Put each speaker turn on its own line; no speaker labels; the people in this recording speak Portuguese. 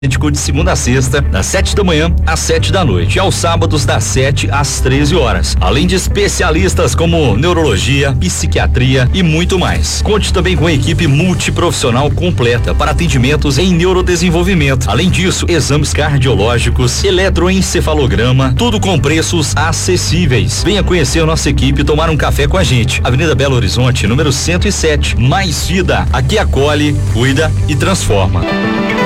De segunda a sexta, das 7 da manhã às 7 da noite, e aos sábados das 7 às 13 horas. Além de especialistas como neurologia, psiquiatria e muito mais. Conte também com a equipe multiprofissional completa para atendimentos em neurodesenvolvimento. Além disso, exames cardiológicos, eletroencefalograma, tudo com preços acessíveis. Venha conhecer nossa equipe e tomar um café com a gente. Avenida Belo Horizonte, número 107. Mais vida. Aqui acolhe, cuida e transforma.